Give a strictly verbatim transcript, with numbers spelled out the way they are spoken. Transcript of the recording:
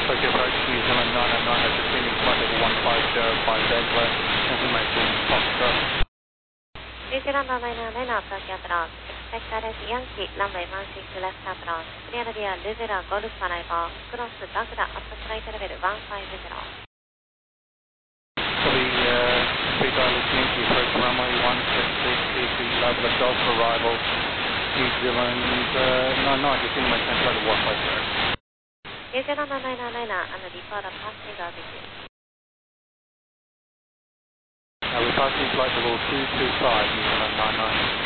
Tokyo approach, New Zealand nine oh nine, descending flight level one five zero five, Douglas, information, Foxtrot. New Zealand nine oh nine, Tokyo approach, expect direct Yankee, runway one six left approach, clear via Lizera Golf arrival, cross Douglas at flight level one five zero. For the uh, speed dial Yankee approach, runway one six six, is the Douglas Golf arrival, New Zealand uh, nine nine, descending maintain flight level one five zero. New Zealand nine oh nine and report a passenger visit. Uh, we're passing flight level two two five, New Zealand nine nine.